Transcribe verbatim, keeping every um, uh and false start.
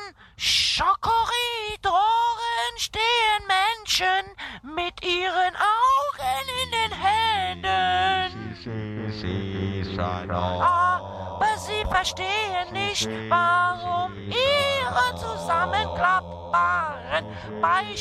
Schokoridoren stehen Menschen mit ihren Augen in den Händen. Aber sie verstehen nicht, warum ihre zusammenklappbaren